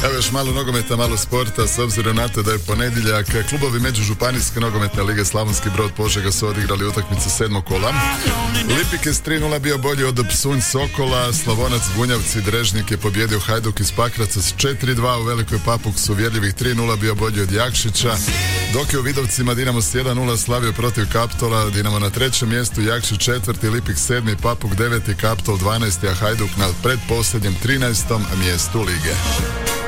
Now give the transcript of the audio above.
Evo još malo nogometa, malo sporta, s obzirom na to da je ponedjeljak. Klubovi Međužupanijske nogometne lige Slavonski Brod Požega su odigrali utakmicu 7. kola. Lipik je s 3:0 bio bolji od Psunj Sokola, Slavonac Bunjavci Drežnik je pobjedio Hajduk iz Pakraca s 4:2, u Velikoj Papuk su uvjerljivih 3:0 bio bolji od Jakšića, dok je u Vidovcima Dinamo s 1:0 slavio protiv Kaptola, Dinamo na 3. mjestu, Jakšić 4., Lipik 7., Papuk 9., Kaptol 12., a Hajduk na predposljednjem 13. mjestu lige.